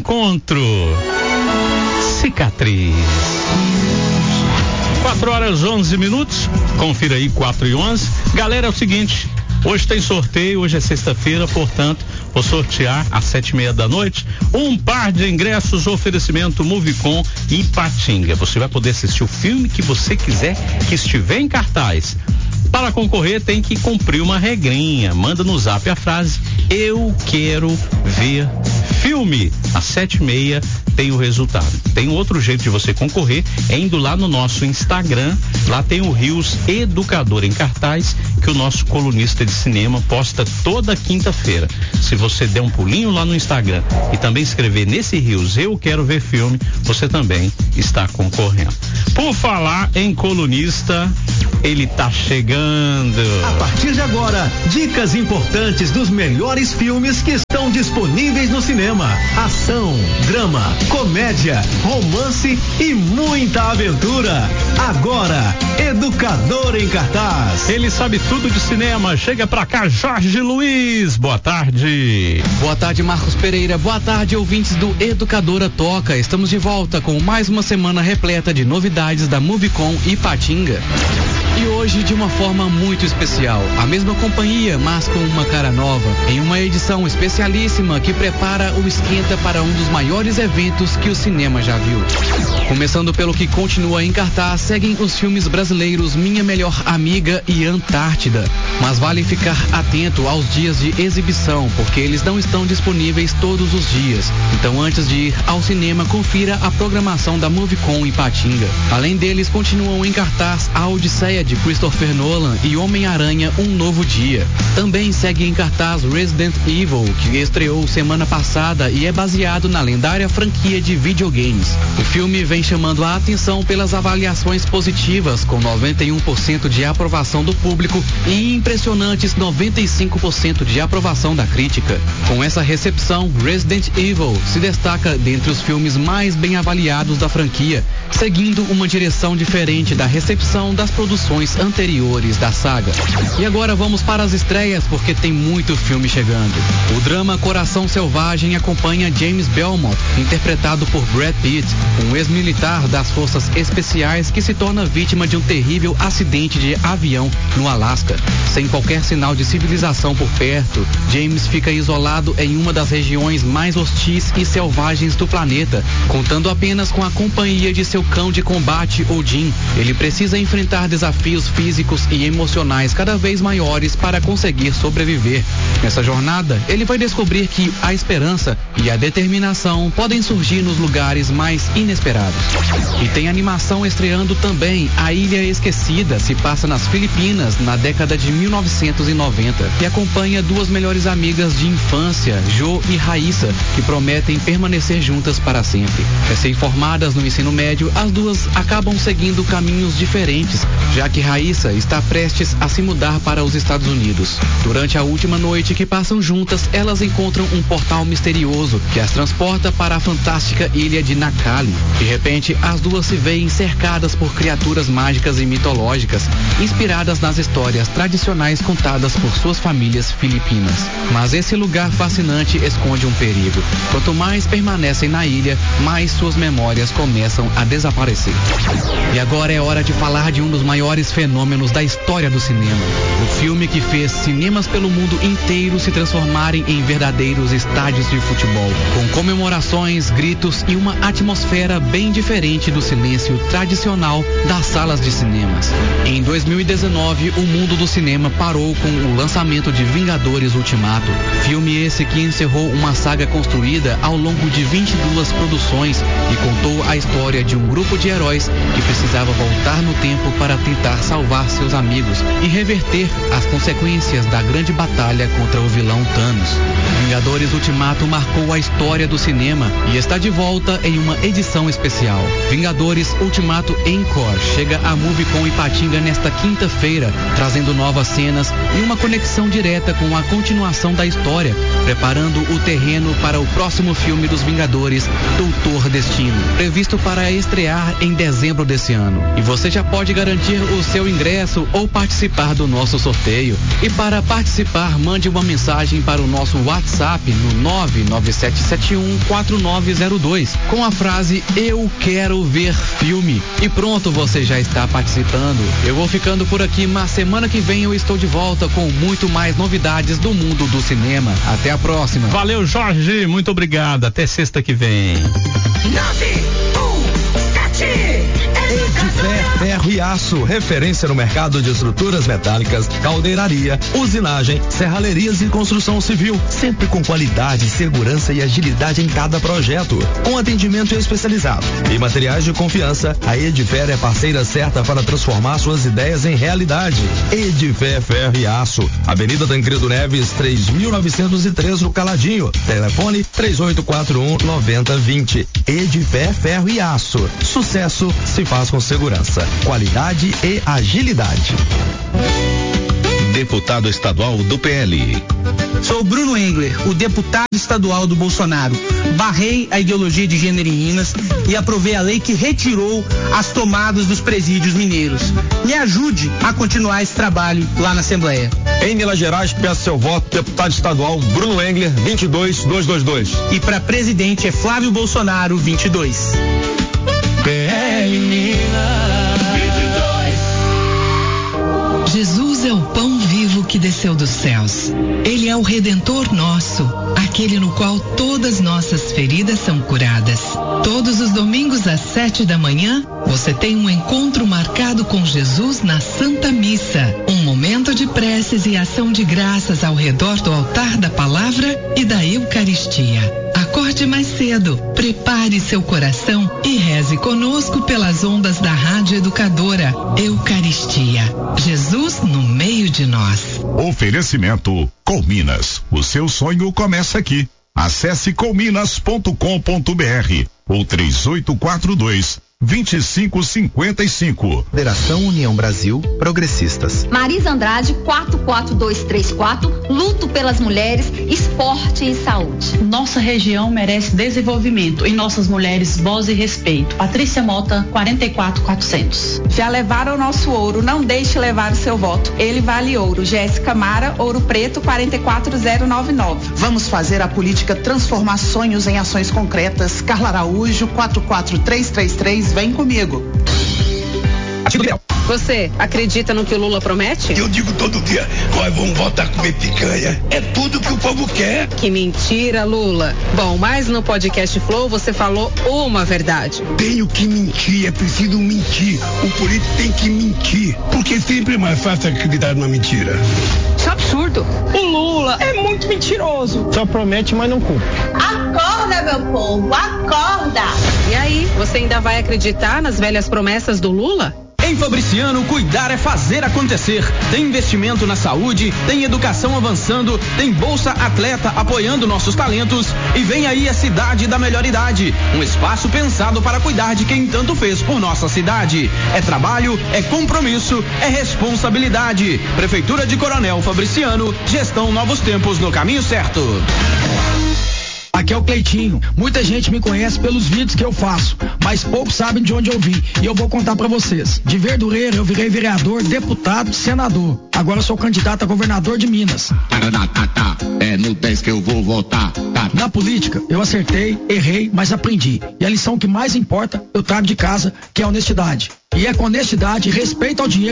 encontro. Cicatriz. 4h11. Confira aí, 4h11. Galera, é o seguinte, hoje tem sorteio, hoje é sexta-feira, portanto, vou sortear às 7h30 da noite um par de ingressos, oferecimento Movicon Ipatinga. Você vai poder assistir o filme que você quiser que estiver em cartaz. Para concorrer tem que cumprir uma regrinha. Manda no zap a frase: eu quero ver filme. Às 7h30 tem o resultado. Tem outro jeito de você concorrer, é indo lá no nosso Instagram. Lá tem o Rios Educador em cartaz, que o nosso colunista de cinema posta toda quinta-feira. Se você der um pulinho lá no Instagram e também escrever nesse Rios eu quero ver filme, você também está concorrendo. Por falar em colunista, ele tá chegando. A partir de agora, dicas importantes dos melhores filmes que estão disponíveis no cinema. Ação, drama, comédia, romance e muita aventura. Agora, Educador em Cartaz. Ele sabe tudo de cinema. Chega pra cá, Jorge Luiz. Boa tarde. Boa tarde, Marcos Pereira. Boa tarde, ouvintes do Educadora Toca. Estamos de volta com mais uma semana repleta de novidades da Movicon Ipatinga. E hoje, de uma forma muito especial, a mesma companhia, mas com uma cara nova, em uma edição especialíssima que prepara o esquenta para um dos maiores eventos que o cinema já viu. Começando pelo que continua em cartaz, seguem os filmes brasileiros Minha Melhor Amiga e Antártida. Mas vale ficar atento aos dias de exibição, porque eles não estão disponíveis todos os dias. Então, antes de ir ao cinema, confira a programação da Movicon Ipatinga. Além deles, continuam em cartaz A Odisseia de Christopher Nolan e Homem-Aranha Um Novo Dia. Também segue em cartaz Resident Evil, que estreou semana passada e é baseado na lendária franquia de videogames. O filme vem chamando a atenção pelas avaliações positivas, com 91% de aprovação do público e impressionantes 95% de aprovação da crítica. Com essa recepção, Resident Evil se destaca dentre os filmes mais bem avaliados da franquia, seguindo uma direção diferente da recepção das produções anteriores da saga. E agora vamos para as estreias, porque tem muito filme chegando. O drama Coração Selvagem acompanha James Belmont, interpretado por Brad Pitt, um ex-militar das forças especiais que se torna vítima de um terrível acidente de avião no Alasca. Sem qualquer sinal de civilização por perto, James fica isolado em uma das regiões mais hostis e selvagens do planeta, contando apenas com a companhia de seu cão de combate, Odin. Ele precisa enfrentar desafios físicos e emocionais cada vez maiores para conseguir sobreviver. Nessa jornada, ele vai descobrir que a esperança e a determinação podem surgir nos lugares mais inesperados. E tem animação estreando também. A Ilha Esquecida se passa nas Filipinas na década de 1990 e acompanha duas melhores amigas de infância, Jo e Raíssa, que prometem permanecer juntas para sempre. Recém-formadas no ensino médio, as duas acabam seguindo caminhos diferentes, já que Raíssa está prestes a se mudar para os Estados Unidos. Durante a última noite que passam juntas, elas encontram um portal misterioso que as transporta para a fantástica ilha de Nakali. De repente, as duas se veem cercadas por criaturas mágicas e mitológicas, inspiradas nas histórias tradicionais contadas por suas famílias filipinas. Mas esse lugar fascinante esconde um perigo. Quanto mais permanecem na ilha, mais suas memórias começam a desaparecer. E agora é hora de falar de um dos maiores fenômenos da história do cinema. O filme que fez cinemas pelo mundo inteiro se transformarem em verdadeiros estádios de futebol, com comemorações, gritos e uma atmosfera bem diferente do silêncio tradicional das salas de cinemas. Em 2019, o mundo do cinema parou com o lançamento de Vingadores Ultimato. Filme esse que encerrou uma saga construída ao longo de 22 produções e contou a história de um grupo de heróis que precisava voltar no tempo para tentar salvar seus amigos e reverter as consequências da grande batalha contra o vilão Thanos. Vingadores Ultimato marcou a história do cinema e está de volta em uma edição especial. Vingadores Ultimato Encore chega a Movicon Ipatinga nesta quinta-feira, trazendo novas cenas e uma conexão direta com a continuação da história, preparando o terreno para o próximo filme dos Vingadores, Doutor Destino, previsto para estrear em dezembro desse ano. E você já pode garantir o seu ingresso ou participar do nosso sorteio. E para participar, mande uma mensagem para o nosso WhatsApp no 997714945 4902 com a frase "Eu quero ver filme". E pronto, você já está participando. Eu vou ficando por aqui, mas semana que vem eu estou de volta com muito mais novidades do mundo do cinema. Até a próxima. Valeu, Jorge, muito obrigado. Até sexta que vem. Edifé Ferro e Aço, referência no mercado de estruturas metálicas, caldeiraria, usinagem, serralherias e construção civil, sempre com qualidade, segurança e agilidade em cada projeto, com atendimento especializado e materiais de confiança. A Edifé é parceira certa para transformar suas ideias em realidade. Edifé Ferro e Aço, Avenida Tancredo Neves, 3903 no Caladinho, telefone 3841-9020. Edifé Ferro e Aço, sucesso se faz com segurança, qualidade e agilidade. Deputado estadual do PL. Sou Bruno Engler, o deputado estadual do Bolsonaro. Barrei a ideologia de gênero em Minas e aprovei a lei que retirou as tomadas dos presídios mineiros. Me ajude a continuar esse trabalho lá na Assembleia. Em Minas Gerais, peço seu voto, deputado estadual Bruno Engler, 22222. E para presidente é Flávio Bolsonaro, 22. PL Minas 22. Jesus é o pão vivo que desceu dos céus. Ele é o Redentor nosso, aquele no qual todas nossas feridas são curadas. Todos os domingos às 7 da manhã, você tem um encontro marcado com Jesus na Santa Missa. Um momento de preces e ação de graças ao redor do altar da palavra e da Eucaristia. Acorde mais cedo, prepare seu coração e reze conosco pelas ondas da Rádio Educadora. Eucaristia. Jesus no meio de nós. Oferecimento Colminas. O seu sonho começa aqui. Acesse colminas.com.br ou 3842-2555. Federação União Brasil Progressistas. Marisa Andrade, 44234, luto pelas mulheres, esporte e saúde. Nossa região merece desenvolvimento e nossas mulheres voz e respeito. Patrícia Mota, 44400. Já levaram o nosso ouro, não deixe levar o seu voto. Ele vale ouro. Jéssica Mara, Ouro Preto, 44099. Vamos fazer a política transformar sonhos em ações concretas. Carla Araújo, 44333, vem comigo. Você acredita no que o Lula promete? Eu digo todo dia, nós vamos voltar a comer picanha. É tudo que o povo quer. Que mentira, Lula. Bom, mas no podcast Flow você falou uma verdade. Tenho que mentir, é preciso mentir. O político tem que mentir, porque sempre é mais fácil acreditar numa mentira. Isso é absurdo. O Lula é muito mentiroso. Só promete, mas não cumpre. Acorda, meu povo, acorda. E aí, você ainda vai acreditar nas velhas promessas do Lula? Em Fabriciano, cuidar é fazer acontecer. Tem investimento na saúde, tem educação avançando, tem Bolsa Atleta apoiando nossos talentos e vem aí a Cidade da Melhor Idade, um espaço pensado para cuidar de quem tanto fez por nossa cidade. É trabalho, é compromisso, é responsabilidade. Prefeitura de Coronel Fabriciano, gestão Novos Tempos no caminho certo. Aqui é o Cleitinho. Muita gente me conhece pelos vídeos que eu faço, mas poucos sabem de onde eu vim. E eu vou contar pra vocês. De Verdureira eu virei vereador, deputado, senador. Agora eu sou candidato a governador de Minas. É no 10 que eu vou votar. Na política, eu acertei, errei, mas aprendi. E a lição que mais importa, eu trago de casa, que é a honestidade. E é com honestidade e respeito ao dinheiro